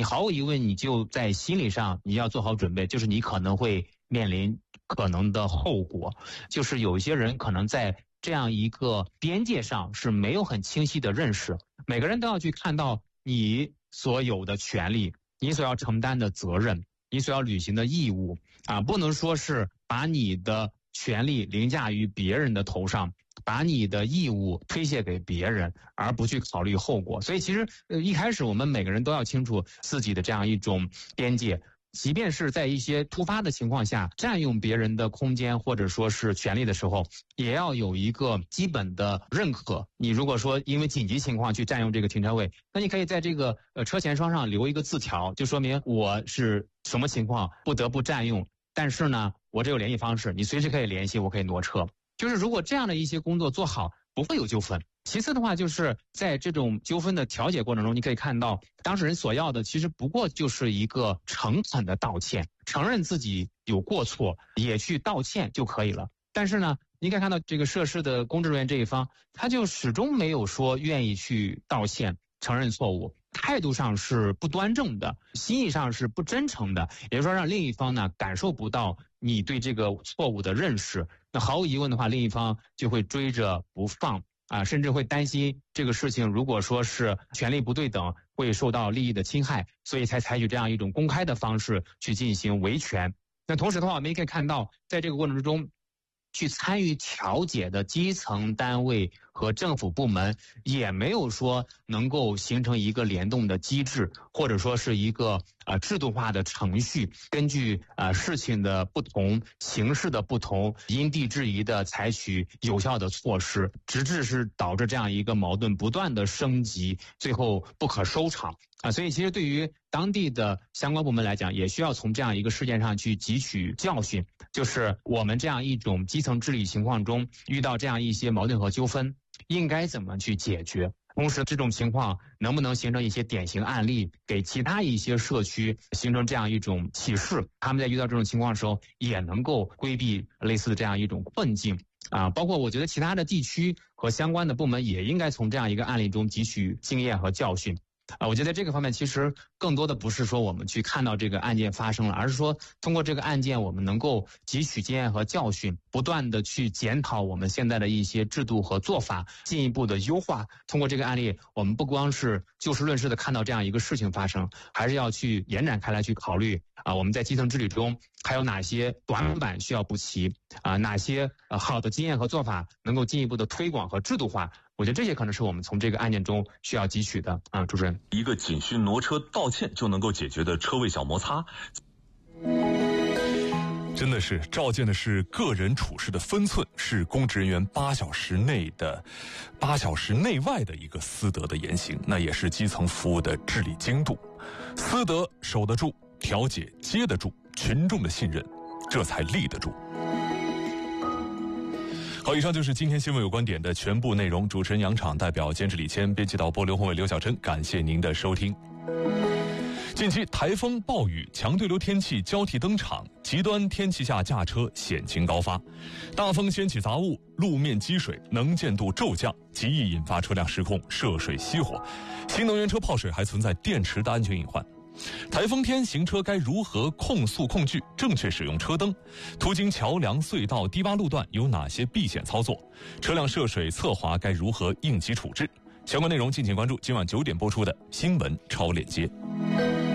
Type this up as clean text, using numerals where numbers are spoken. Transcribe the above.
毫无疑问，你就在心理上你要做好准备，就是你可能会面临可能的后果，就是有一些人可能在这样一个边界上是没有很清晰的认识。每个人都要去看到你所有的权利，你所要承担的责任，你所要履行的义务啊，不能说是把你的权利凌驾于别人的头上，把你的义务推卸给别人，而不去考虑后果。所以其实一开始我们每个人都要清楚自己的这样一种边界，即便是在一些突发的情况下占用别人的空间或者说是权利的时候，也要有一个基本的认可。你如果说因为紧急情况去占用这个停车位，那你可以在这个车前窗上留一个字条，就说明我是什么情况不得不占用，但是呢我这有联系方式，你随时可以联系，我可以挪车。就是如果这样的一些工作做好，不会有纠纷。其次的话，就是在这种纠纷的调解过程中，你可以看到当事人所要的其实不过就是一个诚恳的道歉，承认自己有过错，也去道歉就可以了。但是呢，你可以看到这个涉事的公职人员这一方，他就始终没有说愿意去道歉承认错误，态度上是不端正的，心意上是不真诚的，也就是说让另一方呢感受不到你对这个错误的认识。那毫无疑问的话，另一方就会追着不放啊，甚至会担心这个事情如果说是权利不对等，会受到利益的侵害，所以才采取这样一种公开的方式去进行维权。那同时的话，我们也可以看到，在这个过程之中，去参与调解的基层单位和政府部门也没有说能够形成一个联动的机制，或者说是一个制度化的程序，根据事情的不同、形势的不同，因地制宜的采取有效的措施，直至是导致这样一个矛盾不断的升级，最后不可收场啊。所以其实对于当地的相关部门来讲，也需要从这样一个事件上去汲取教训，就是我们这样一种基层治理情况中遇到这样一些矛盾和纠纷，应该怎么去解决。同时这种情况能不能形成一些典型案例，给其他一些社区形成这样一种启示，他们在遇到这种情况的时候也能够规避类似的这样一种困境啊。包括我觉得其他的地区和相关的部门也应该从这样一个案例中汲取经验和教训。我觉得这个方面其实更多的不是说我们去看到这个案件发生了，而是说通过这个案件我们能够汲取经验和教训，不断的去检讨我们现在的一些制度和做法，进一步的优化。通过这个案例，我们不光是就事论事的看到这样一个事情发生，还是要去延展开来去考虑我们在基层治理中还有哪些短板需要补齐哪些好的经验和做法能够进一步的推广和制度化。我觉得这些可能是我们从这个案件中需要汲取的主持人。 一个仅需挪车道歉就能够解决的车位小摩擦，真的是照见的是个人处事的分寸，是公职人员8小时内外的一个私德的言行，那也是基层服务的治理精度。私德守得住，调解接得住，群众的信任这才立得住。好，以上就是今天新闻有观点的全部内容。主持人杨昶，代表监制李谦，编辑导播刘宏伟、刘小晨，感谢您的收听。近期台风、暴雨、强对流天气交替登场，极端天气下驾车险情高发，大风掀起杂物，路面积水，能见度骤降，极易引发车辆失控、涉水熄火。新能源车泡水还存在电池的安全隐患。台风天行车该如何控速控距，正确使用车灯？途经桥梁、隧道、低洼路段有哪些避险操作？车辆涉水侧滑该如何应急处置？相关内容敬请关注今晚9点播出的新闻超链接。